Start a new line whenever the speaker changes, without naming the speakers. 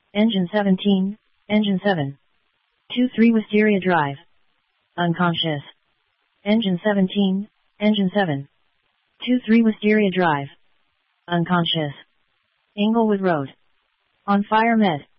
Engine 17, Engine 7. 2-3 Wisteria Drive. Unconscious. Engine 17, Engine 7. 2-3 Wisteria Drive. Unconscious. Inglewood Road. On fire med.